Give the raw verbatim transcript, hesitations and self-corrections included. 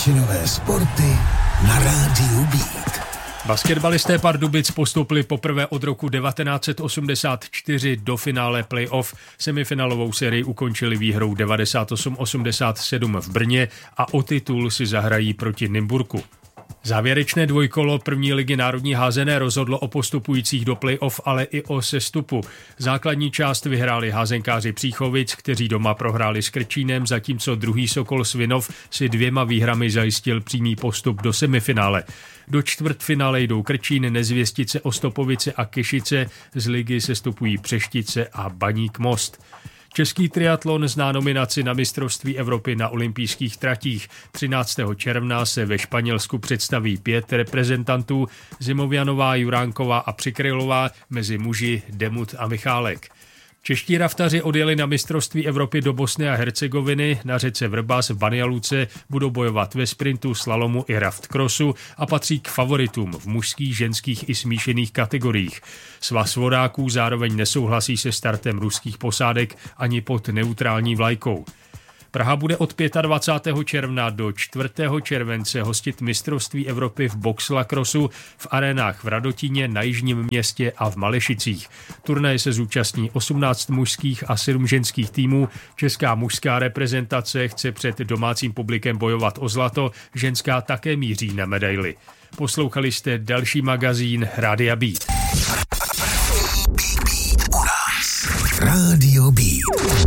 Vyšinové sporty na rádiu Beat. Basketbalisté Pardubic postoupili poprvé od roku devatenáct set osmdesát čtyři do finále playoff. Semifinálovou sérii ukončili výhrou devadesát osm osmdesát sedm v Brně a o titul si zahrají proti Nymburku. Závěrečné dvojkolo první ligy národní házené rozhodlo o postupujících do playoff, ale i o sestupu. Základní část vyhráli házenkáři Příchovic, kteří doma prohráli s Krčínem, zatímco druhý Sokol Svinov si dvěma výhrami zajistil přímý postup do semifinále. Do čtvrtfinále jdou Krčín, Nezvěstice, Ostopovice a Kešice, z ligy sestupují Přeštice a Baník Most. Český triatlon zná nominaci na mistrovství Evropy na olympijských tratích. třináctého června se ve Španělsku představí pět reprezentantů: Zimovianová, Juránková a Přikrylová, mezi muži Demut a Michálek. Čeští raftaři odjeli na mistrovství Evropy do Bosny a Hercegoviny. Na řece Vrbas v Banja Luce budou bojovat ve sprintu, slalomu i raft crossu a patří k favoritům v mužských, ženských i smíšených kategoriích. Svaz vodáků zároveň nesouhlasí se startem ruských posádek ani pod neutrální vlajkou. Praha bude od dvacátého pátého června do čtvrtého července hostit mistrovství Evropy v boxlacrossu v arénách v Radotíně, na Jižním Městě a v Malešicích. Turnaje se zúčastní osmnáct mužských a sedm ženských týmů. Česká mužská reprezentace chce před domácím publikem bojovat o zlato, ženská také míří na medaili. Poslouchali jste další magazín Rádia Beat.